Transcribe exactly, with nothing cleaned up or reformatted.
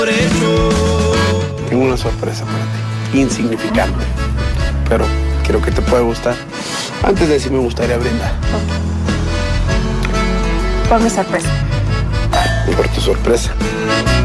Tengo una sorpresa para ti, insignificante, pero creo que te puede gustar. Antes de decir me gustaría brindar. Por mi sorpresa. Y por tu sorpresa.